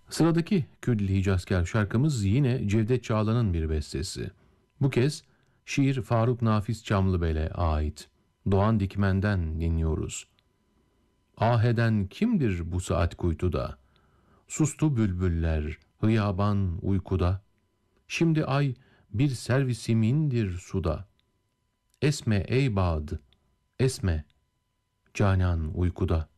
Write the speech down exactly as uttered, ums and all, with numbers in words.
Sıradaki Kürdili Hicazkar şarkımız yine Cevdet Çağlan'ın bir bestesi. Bu kez şiir Faruk Nafiz Çamlıbel'e ait. Doğan Dikmen'den dinliyoruz. Ah eden kimdir bu saat kuytuda? Sustu bülbüller, hıyaban uykuda. Şimdi ay bir servisimindir suda. Esme ey bağdı, esme, canan uykuda.